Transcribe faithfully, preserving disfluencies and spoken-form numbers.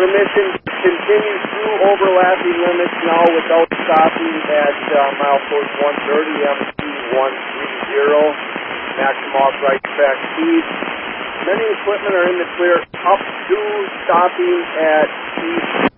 permission to continue through overlapping limits now without stopping at uh, milepost one thirty, M C one thirty, maximum authorized track speed. Many equipment are in the clear up to stopping at East